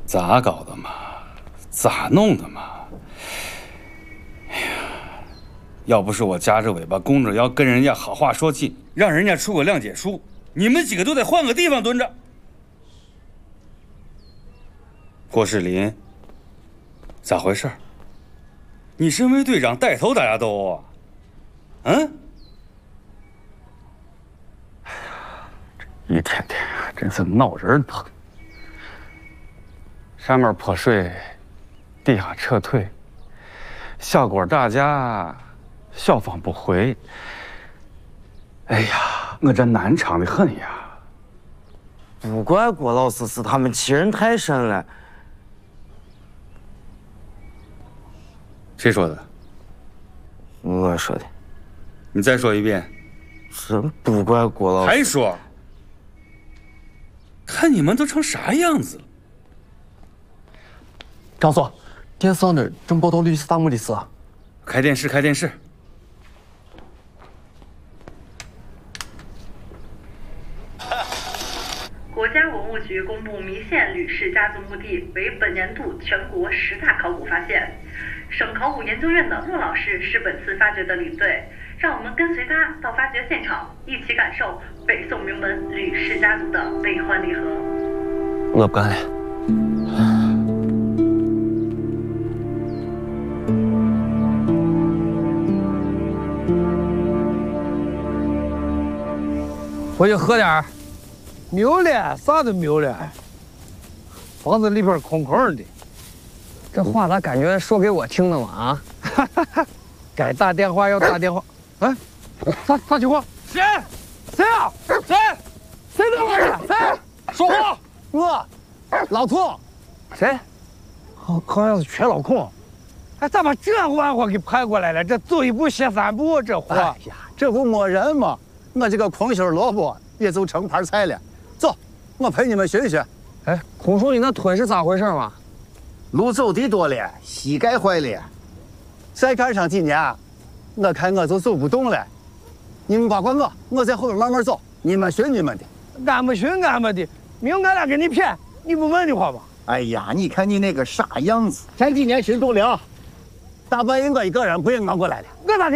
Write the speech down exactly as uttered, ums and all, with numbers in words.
咋搞的嘛？咋弄的嘛？哎呀，要不是我夹着尾巴弓着腰跟人家好话说尽，让人家出个谅解书，你们几个都得换个地方蹲着。郭世林，咋回事？你身为队长带头打架斗殴啊？嗯？ 哎呀，这一天天真是闹人疼。上面泼水，地下撤退，小锅打架，小方不回。哎呀，我这难肠的很呀！ 不怪郭老师，是他们欺人太甚了。 谁说的？ 我说的。 你再说一遍。 是不怪郭老师。 还说？看你们都成啥样子了！ 张所，电视上那儿正报道律师大木的事。 开电视，开电视。 国家文物局公布弥县吕氏家族墓地为本年度全国十大考古发现，省考古研究院的骆老师是本次发掘的领队，让我们跟随他到发掘现场，一起感受北宋名门吕氏家族的悲欢离合。 我不干了。 回去喝点儿。没有了，啥都没有了。房子里边空空的。 这话咋感觉说给我听的嘛？啊， 哈哈哈，该打电话要打电话。哎，啥啥情况？谁？谁啊？谁？谁在外面？谁？说话！我，老涂。 谁？ 好，好像是缺老孔。哎，咋把这玩火给派过来了？这走一步歇三步，这货。 哎呀，这不没人吗？我这个空心萝卜也就成盘菜了。走，我陪你们学一学。 哎，孔叔，你那腿是咋回事嘛？ 路走的多了，膝盖坏了。再干上几年，我看我就走不动了。你们别管我，我在后面慢慢走，你们学你们的。 俺们学俺们的，没有俺俩给你骗，你不问的话吗？ 哎呀，你看你那个傻样子，前几年心动了，大半夜我一个人不也熬过来了。 我咋的？